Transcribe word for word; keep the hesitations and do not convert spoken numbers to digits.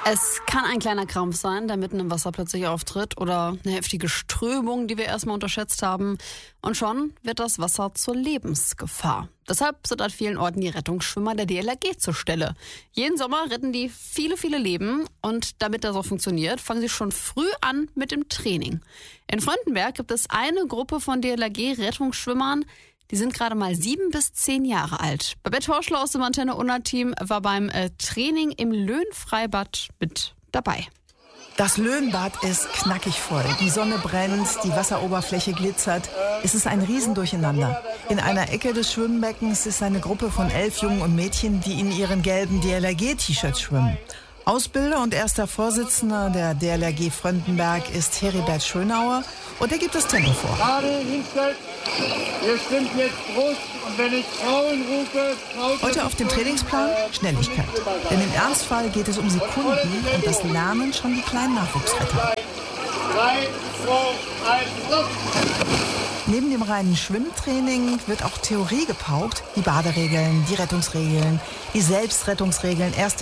Es kann ein kleiner Krampf sein, der mitten im Wasser plötzlich auftritt, oder eine heftige Strömung, die wir erstmal unterschätzt haben. Und schon wird das Wasser zur Lebensgefahr. Deshalb sind an vielen Orten die Rettungsschwimmer der D L R G zur Stelle. Jeden Sommer retten die viele, viele Leben. Und damit das auch funktioniert, fangen sie schon früh an mit dem Training. In Fröndenberg gibt es eine Gruppe von D L R G-Rettungsschwimmern. Die sind gerade mal sieben bis zehn Jahre alt. Babette Horschler aus dem Antenne-Unna-Team war beim äh, Training im Löhn-Freibad mit dabei. Das Löhnbad ist knackig voll. Die Sonne brennt, die Wasseroberfläche glitzert. Es ist ein Riesendurcheinander. In einer Ecke des Schwimmbeckens ist eine Gruppe von elf Jungen und Mädchen, die in ihren gelben D L R G-T-Shirts schwimmen. Ausbilder und erster Vorsitzender der D L R G Fröndenberg ist Heribert Schönauer und er gibt das Tempo vor. Gerade hinstellt, ihr stimmt jetzt Brust und wenn ich Frauen rufe... Frauen Heute auf dem Trainingsplan Schnelligkeit. Denn im Ernstfall geht es um Sekunden und das lernen schon die kleinen Nachwuchsretter. drei, zwei, eins, los! Neben dem reinen Schwimmtraining wird auch Theorie gepaukt. Die Baderegeln, die Rettungsregeln, die Selbstrettungsregeln, erste